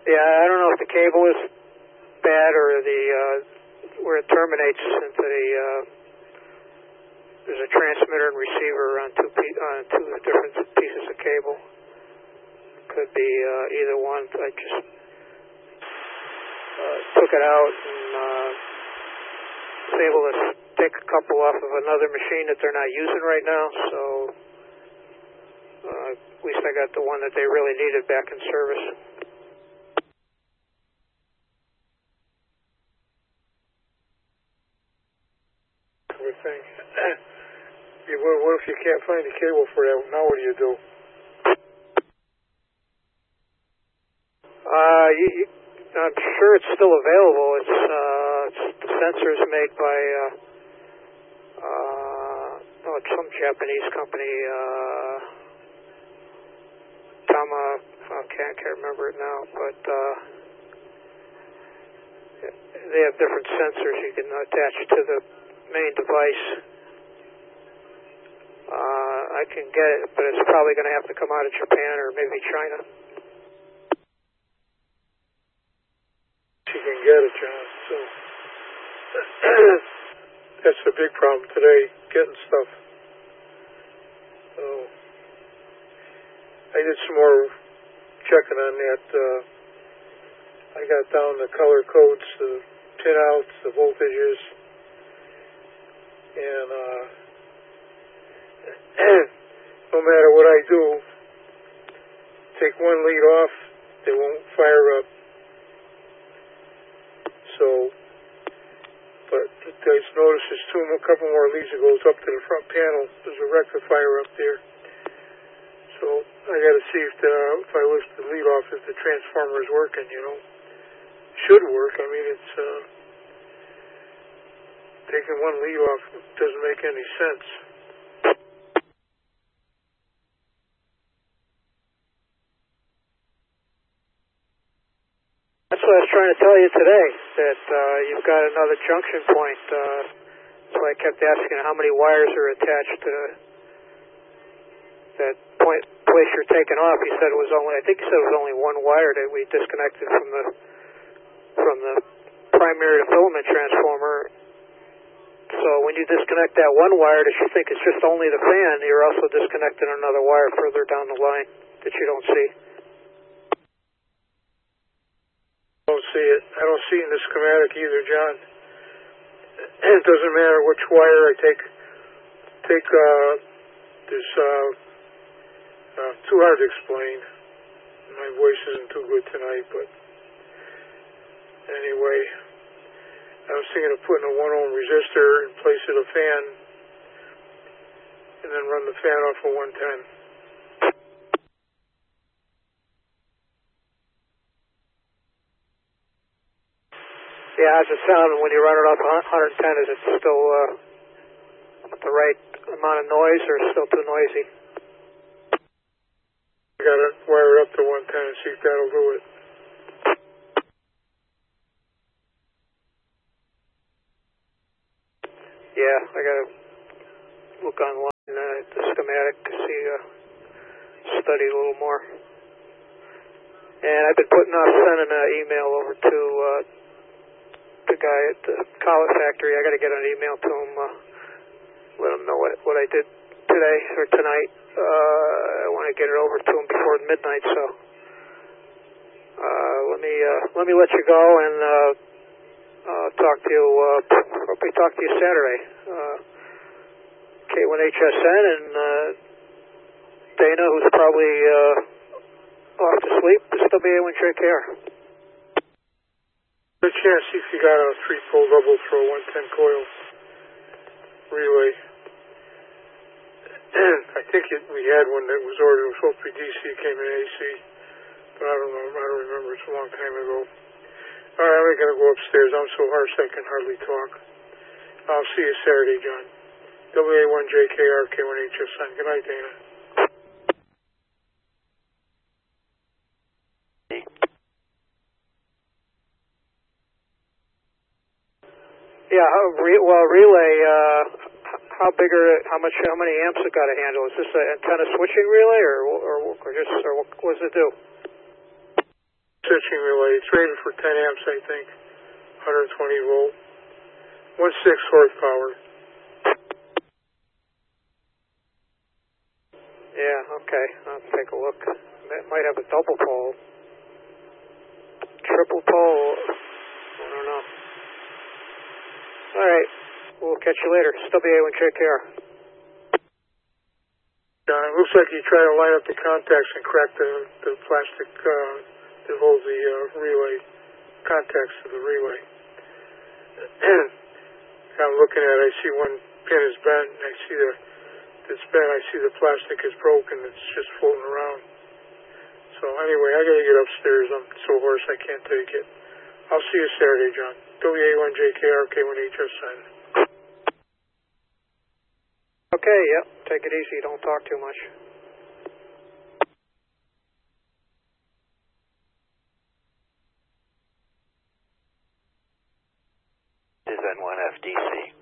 Yeah, I don't know if the cable is bad or where it terminates into the there's a transmitter and receiver on two different pieces of cable. Could be either one. I just took it out and was able to take a couple off of another machine that they're not using right now. So at least I got the one that they really needed back in service. Good thing. What if you can't find the cable for that? Now what do you do? I'm sure it's still available. It's the sensors made by it's some Japanese company. Tama, I can't remember it now, but they have different sensors you can attach to the main device. I can get it, but it's probably going to have to come out of Japan or maybe China. You can get it, John. So that's the big problem today, getting stuff. So I did some more checking on that. I got down the color codes, the pinouts, the voltages, and no matter what I do, take one lead off, they won't fire up. So, but I noticed there's a couple more leads that goes up to the front panel. There's a rectifier up there. So I got to see if I lift the lead off, if the transformer is working. Should work. I mean, it's taking one lead off doesn't make any sense. That's what I was trying to tell you today, that you've got another junction point. So I kept asking how many wires are attached to that place you're taking off. He said it was only one wire that we disconnected from the primary to filament transformer. So when you disconnect that one wire that you think is just only the fan, you're also disconnecting another wire further down the line that you don't see. I don't see it. I don't see it in the schematic either, John. It doesn't matter which wire I take. This too hard to explain. My voice isn't too good tonight, but anyway, I was thinking of putting a 1 ohm resistor in place of the fan, and then run the fan off of 110. Yeah, how's it sound when you run it off 110? Is it still the right amount of noise, or still too noisy? I got to wire up to 110 and see if that'll do it. Yeah, I got to look online at the schematic to see, study a little more. And I've been putting off sending an email over to the guy at the collet factory. I got to get an email to him, let him know what I did today or tonight. I want to get it over to him before midnight. So let me let you go and talk to you. Probably talk to you Saturday. K1HSN and Dana, who's probably off to sleep, is WA1JKR. Good chance if you got a 3-pole double throw 110 coil relay. I think we had one that was ordered. It was supposed to be DC, came in AC, but I don't know. I don't remember. It's a long time ago. All right, I'm gonna go upstairs. I'm so harsh I can hardly talk. I'll see you Saturday, John. WA1JKR K1HSN. Good night, Dana. Yeah, relay. How many amps it got to handle? Is this an antenna switching relay, or what does it do? switching relay. It's rated for 10 amps, I think. 120 volt. 1.6 horsepower. Yeah, okay. I'll take a look. That might have a double pole. Triple pole. I don't know. All right. We'll catch you later. SWA1JKR. John, it looks like you try to line up the contacts and crack the plastic that holds the relay, contacts to the relay. I'm looking at it. I see one pin is bent. I see it's bent. I see the plastic is broken. It's just floating around. So anyway, I got to get upstairs. I'm so hoarse I can't take it. I'll see you Saturday, John. WA1JKR K1HS sign. Okay, yep. Take it easy. Don't talk too much. This is N1FDC.